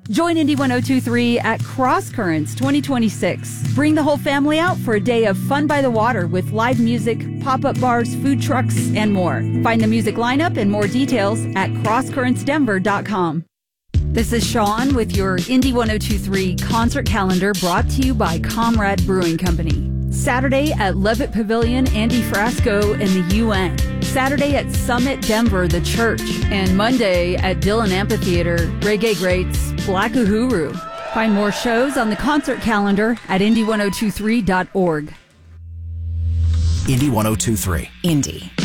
Join Indy 1023 at Cross Currents 2026. Bring the whole family out for a day of fun by the water with live music, pop-up bars, food trucks, and more. Find the music lineup and more details at crosscurrentsdenver.com. This is Sean with your Indy 1023 concert calendar brought to you by Comrade Brewing Company. Saturday at Levitt Pavilion, Andy Frasco and the UN. Saturday at Summit Denver, The Church. And Monday at Dillon Amphitheater, reggae greats Black Uhuru. Find more shows on the concert calendar at indy1023.org. Indy 1023. Indy